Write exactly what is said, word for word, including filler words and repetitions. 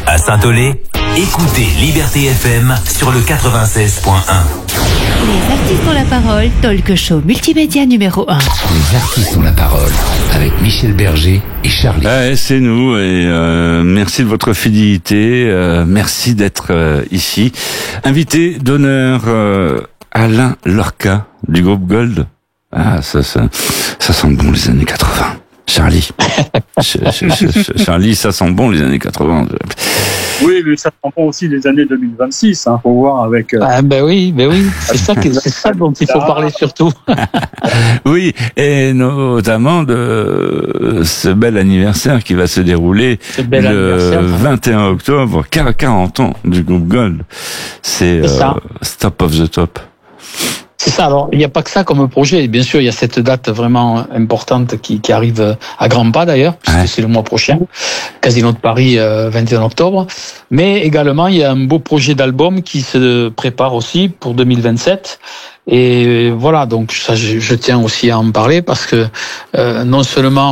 À Saint-Olé, écoutez Liberté F M sur le quatre-vingt-seize point un. Les artistes ont la parole, talk show multimédia numéro un. Les artistes ont la parole, avec Michel Berger et Charlie. Ah, c'est nous, et euh, merci de votre fidélité, euh, merci d'être euh, ici. Invité d'honneur, euh, Alain Lorca, du groupe Gold. Ah, ça, ça, ça sent bon les années quatre-vingts. Charlie. Charlie, ça sent bon les années quatre-vingts. Oui, mais ça sent bon aussi les années deux mille vingt-six, hein, faut voir avec... Euh... Ah ben oui, ben oui, c'est ça, que, c'est ça dont il faut parler surtout. Oui, et notamment de ce bel anniversaire qui va se dérouler le vingt et un octobre, quarante ans du groupe Gold. C'est, c'est euh, Top of the Top. C'est ça, alors il n'y a pas que ça comme projet, bien sûr il y a cette date vraiment importante qui, qui arrive à grands pas d'ailleurs, puisque ouais. c'est le mois prochain, Casino de Paris, euh, vingt et un octobre, mais également il y a un beau projet d'album qui se prépare aussi pour deux mille vingt-sept, et voilà, donc ça je, je tiens aussi à en parler, parce que euh, non seulement